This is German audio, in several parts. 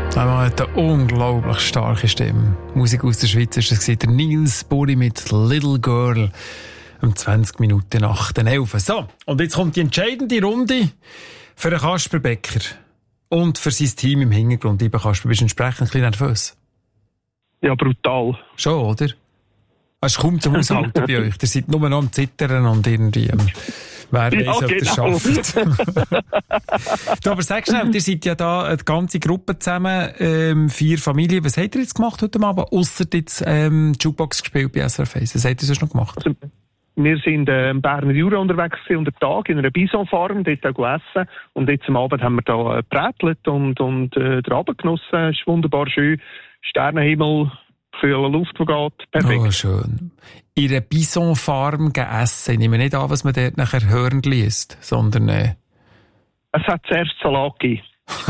Er hat eine unglaublich starke Stimme. Musik aus der Schweiz ist das der Nils Buri mit Little Girl um 20 Minuten nach den 11. So, und jetzt kommt die entscheidende Runde für den Kasper Becker und für sein Team im Hintergrund. Lieber Kasper, bist du entsprechend ein bisschen nervös? Ja, brutal. Schon, oder? Es ist kaum zum Aushalten bei euch. Ihr seid nur noch am Zittern und irgendwie... Wer weiss, ob ihr es schafft. Du, aber sag schnell, ihr seid ja da eine ganze Gruppe zusammen, 4 Familien. Was habt ihr jetzt gemacht heute Abend? Ausser jetzt Jukebox gespielt bei SRF 1. Was habt ihr sonst noch gemacht? Also, wir sind im Berner Jura unterwegs unter Tag in einer Bisonfarm, dort auch essen. Und jetzt am Abend haben wir da gebrätelt und den Abend genossen. Es ist wunderbar schön. Sternenhimmel, kühle Luft, die geht. Perfekt. Oh, schön. In einer Bisonfarm essen. Ich nehme nicht an, was man dort nachher Hörnli isst, sondern... Es hat zuerst Salat gegeben.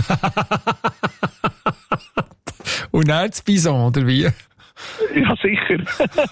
Und dann das Bison, oder wie? Ja, sicher.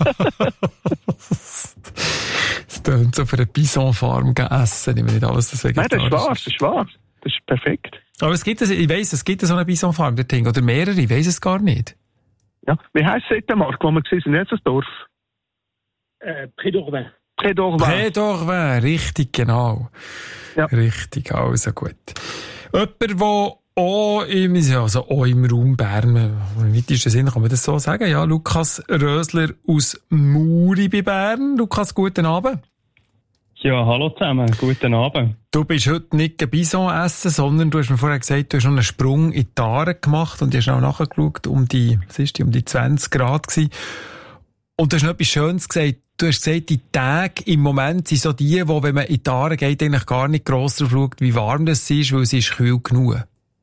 Es tönt so für eine Bisonfarm essen. Ich nehme nicht an, was das vegetarisch ist. Nein, das ist wahr. Das ist perfekt. Aber es gibt, ich weiss, es gibt so eine Bisonfarm, dort Ding, oder mehrere, ich weiss es gar nicht. Ja, wie heisst es dort, Marc, wo wir gesehen sind? Nicht das Dorf? Près d'Orvin. Près d'Orvin. Près d'Orvin, richtig, genau. Ja. Richtig, also gut. Jemand, der auch im Raum Bern, im weitesten Sinne kann man das so sagen, ja, Lukas Rösler aus Muri bei Bern. Lukas, guten Abend. Ja, hallo zusammen, guten Abend. Du bist heute nicht ein Bison essen, sondern du hast mir vorher gesagt, du hast noch einen Sprung in die Aare gemacht und du hast auch nachgeschaut, um die 20 Grad gewesen. Und du hast noch etwas Schönes gesagt. Du hast gesagt, die Tage im Moment sind so die, wo, wenn man in die Aare geht, eigentlich gar nicht gross drauf schaut, wie warm das ist, weil es ist kühl genug.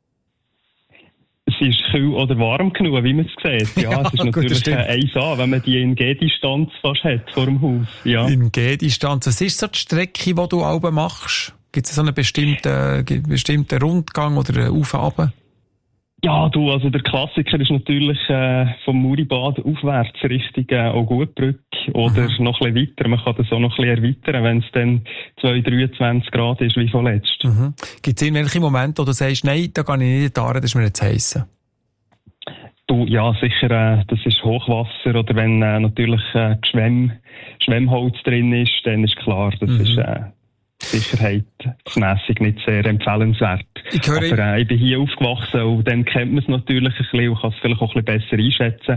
Es ist kühl oder warm genug, wie man es sieht. Ja, es ist natürlich ein 1A, wenn man die in G-Distanz fast hat vor dem Haus. Ja. In G-Distanz. Was ist so die Strecke, die du auch machst? Gibt es so einen bestimmten Rundgang oder Auf und Ab? Ja, also der Klassiker ist natürlich vom Muribad aufwärts Richtung Augutbrücke oder noch ein bisschen weiter. Man kann das auch noch ein bisschen erweitern, wenn es dann 23 Grad ist wie vorletzt. Mhm. Gibt es irgendwelche Momente, wo du sagst, nein, da gehe ich nicht in die Aare, das ist mir jetzt heissen? Du, ja, sicher, das ist Hochwasser oder wenn natürlich Schwemmholz drin ist, dann ist klar, das ist sicherheitsmässig nicht sehr empfehlenswert. Aber ich bin hier aufgewachsen und dann kennt man es natürlich ein bisschen und kann es vielleicht auch ein bisschen besser einschätzen.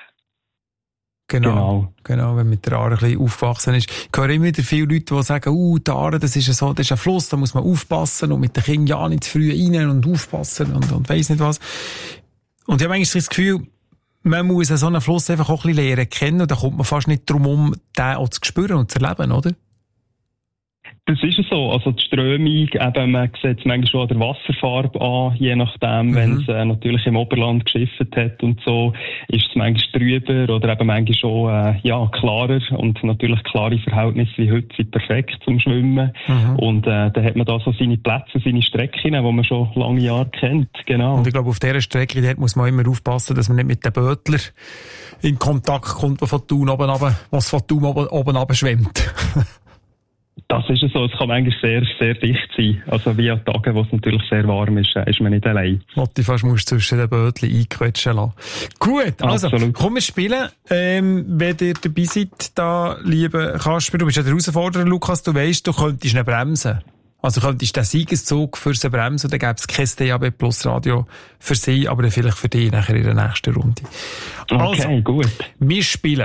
Genau, wenn man mit der Aare ein bisschen aufgewachsen ist. Ich höre immer wieder viele Leute, die sagen, die Aare, das ist ein Fluss, da muss man aufpassen und mit den Kindern ja nicht zu früh rein und aufpassen und weiss nicht was. Und ich habe eigentlich das Gefühl, man muss so einen Fluss einfach auch ein bisschen lernen kennen und da kommt man fast nicht drum um, den auch zu spüren und zu erleben, oder? Das ist so. Also die Strömung, eben, man sieht es manchmal schon an der Wasserfarbe an, je nachdem, wenn es natürlich im Oberland geschifft hat und so, ist es manchmal trüber oder eben manchmal schon klarer und natürlich klare Verhältnisse wie heute sind perfekt zum Schwimmen. Und dann hat man da so seine Plätze, seine Strecken, die man schon lange Jahre kennt. Genau. Und ich glaube, auf dieser Strecke dort muss man immer aufpassen, dass man nicht mit den Bötler in Kontakt kommt, die von Thun oben runter schwimmt. Das ist so. Es kann eigentlich sehr, sehr dicht sein. Also wie an Tagen, wo es natürlich sehr warm ist, ist man nicht allein. Was du fast zwischen den Bötchen einquetschen lassen. Gut, also, komm, wir spielen. Wenn ihr dabei seid, da, lieber Kasper, du bist ja der Herausforderer, Lukas, du weisst, du könntest ihn bremsen. Also du könntest den Siegeszug für sie bremsen, dann gäbe es kein DAB Plus Radio für sie, aber dann vielleicht für dich nachher in der nächsten Runde. Okay, also, gut. Wir spielen.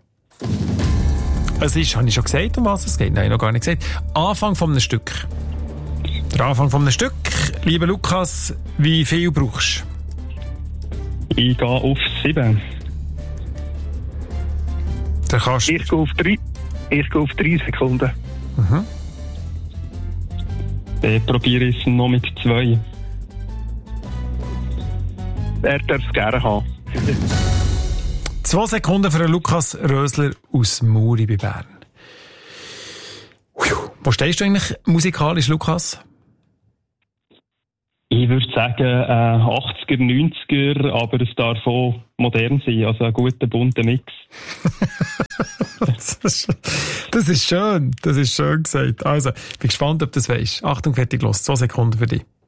Es ist, habe ich schon gesagt, um was es geht? Nein, noch gar nicht gesagt. Anfang von einem Stück. Der Anfang von einem Stück. Lieber Lukas, wie viel brauchst du? Ich gehe auf 7. Der Kasper. Ich gehe auf 3 Sekunden. Dann probiere ich es noch mit 2. Er darf es gerne haben. 2 Sekunden für Lukas Rösler aus Muri bei Bern. Wo stehst du eigentlich musikalisch, Lukas? Ich würde sagen 80er, 90er, aber es darf auch modern sein, also ein guter, bunter Mix. Das ist schön gesagt. Also, bin gespannt, ob du das weisst. Achtung, fertig, los. 2 Sekunden für dich.